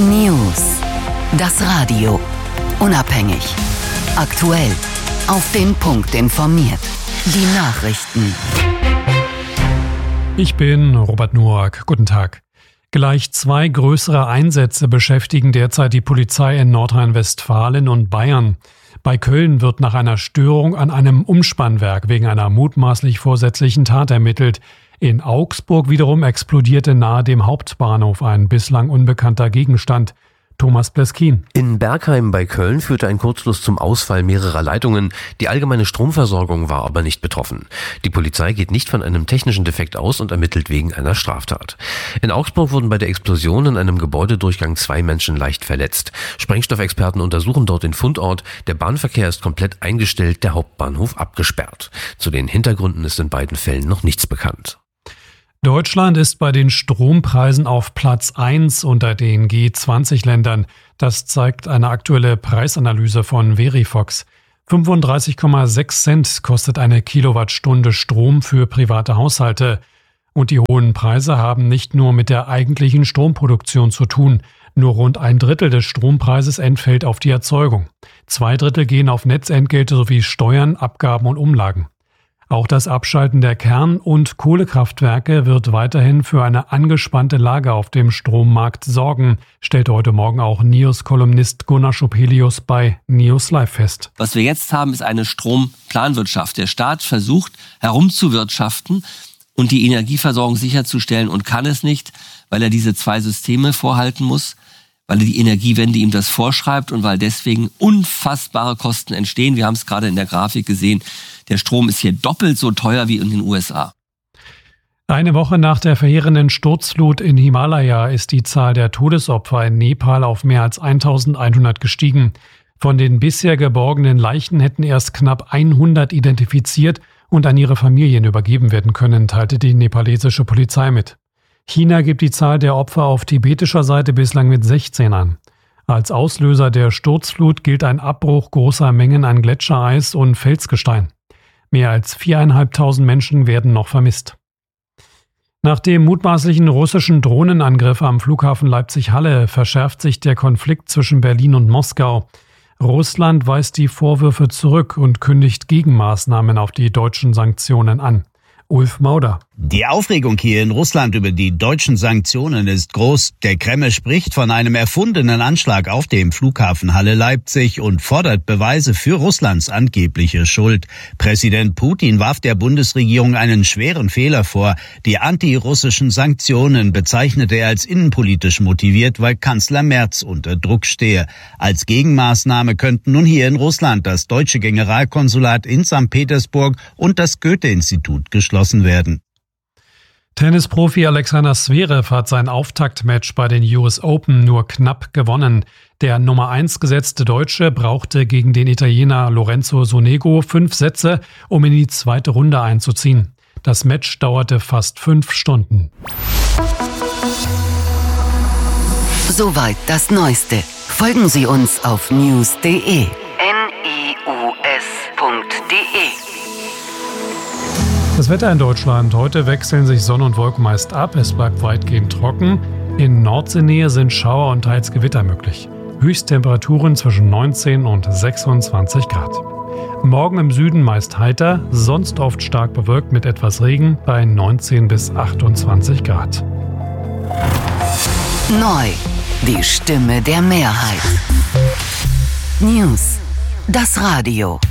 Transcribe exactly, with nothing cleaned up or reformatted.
News. Das Radio. Unabhängig. Aktuell. Auf den Punkt informiert. Die Nachrichten. Ich bin Robert Noack. Guten Tag. Gleich zwei größere Einsätze beschäftigen derzeit die Polizei in Nordrhein-Westfalen und Bayern. Bei Köln wird nach einer Störung an einem Umspannwerk wegen einer mutmaßlich vorsätzlichen Tat ermittelt. In Augsburg wiederum explodierte nahe dem Hauptbahnhof ein bislang unbekannter Gegenstand. Thomas Bleskin. In Bergheim bei Köln führte ein Kurzschluss zum Ausfall mehrerer Leitungen. Die allgemeine Stromversorgung war aber nicht betroffen. Die Polizei geht nicht von einem technischen Defekt aus und ermittelt wegen einer Straftat. In Augsburg wurden bei der Explosion in einem Gebäudedurchgang zwei Menschen leicht verletzt. Sprengstoffexperten untersuchen dort den Fundort. Der Bahnverkehr ist komplett eingestellt, der Hauptbahnhof abgesperrt. Zu den Hintergründen ist in beiden Fällen noch nichts bekannt. Deutschland ist bei den Strompreisen auf Platz eins unter den G zwanzig Ländern. Das zeigt eine aktuelle Preisanalyse von Verifox. fünfunddreißig Komma sechs Cent kostet eine Kilowattstunde Strom für private Haushalte. Und die hohen Preise haben nicht nur mit der eigentlichen Stromproduktion zu tun. Nur rund ein Drittel des Strompreises entfällt auf die Erzeugung. Zwei Drittel gehen auf Netzentgelte sowie Steuern, Abgaben und Umlagen. Auch das Abschalten der Kern- und Kohlekraftwerke wird weiterhin für eine angespannte Lage auf dem Strommarkt sorgen, stellte heute Morgen auch N I O S-Kolumnist Gunnar Schopelius bei News Live fest. Was wir jetzt haben, ist eine Stromplanwirtschaft. Der Staat versucht herumzuwirtschaften und die Energieversorgung sicherzustellen und kann es nicht, weil er diese zwei Systeme vorhalten muss, weil die Energiewende ihm das vorschreibt und weil deswegen unfassbare Kosten entstehen. Wir haben es gerade in der Grafik gesehen. Der Strom ist hier doppelt so teuer wie in den U S A. Eine Woche nach der verheerenden Sturzflut in Himalaya ist die Zahl der Todesopfer in Nepal auf mehr als eintausendeinhundert gestiegen. Von den bisher geborgenen Leichen hätten erst knapp hundert identifiziert und an ihre Familien übergeben werden können, teilte die nepalesische Polizei mit. China gibt die Zahl der Opfer auf tibetischer Seite bislang mit sechzehn an. Als Auslöser der Sturzflut gilt ein Abbruch großer Mengen an Gletschereis und Felsgestein. Mehr als viertausendfünfhundert Menschen werden noch vermisst. Nach dem mutmaßlichen russischen Drohnenangriff am Flughafen Leipzig-Halle verschärft sich der Konflikt zwischen Berlin und Moskau. Russland weist die Vorwürfe zurück und kündigt Gegenmaßnahmen auf die deutschen Sanktionen an. Ulf Mauder. Die Aufregung hier in Russland über die deutschen Sanktionen ist groß. Der Kreml spricht von einem erfundenen Anschlag auf dem Flughafen Halle-Leipzig und fordert Beweise für Russlands angebliche Schuld. Präsident Putin warf der Bundesregierung einen schweren Fehler vor. Die antirussischen Sanktionen bezeichnete er als innenpolitisch motiviert, weil Kanzler Merz unter Druck stehe. Als Gegenmaßnahme könnten nun hier in Russland das deutsche Generalkonsulat in Sankt Petersburg und das Goethe-Institut geschlossen werden. Tennisprofi Alexander Zverev hat sein Auftaktmatch bei den U S Open nur knapp gewonnen. Der Nummer eins gesetzte Deutsche brauchte gegen den Italiener Lorenzo Sonego fünf Sätze, um in die zweite Runde einzuziehen. Das Match dauerte fast fünf Stunden. Soweit das Neueste. Folgen Sie uns auf news punkt de. N I U S punkt de. Das Wetter in Deutschland. Heute wechseln sich Sonne und Wolken meist ab. Es bleibt weitgehend trocken. In Nordseenähe sind Schauer und teils Gewitter möglich. Höchsttemperaturen zwischen neunzehn und sechsundzwanzig Grad. Morgen im Süden meist heiter, sonst oft stark bewölkt mit etwas Regen bei neunzehn bis achtundzwanzig Grad. Neu. Die Stimme der Mehrheit. News. Das Radio.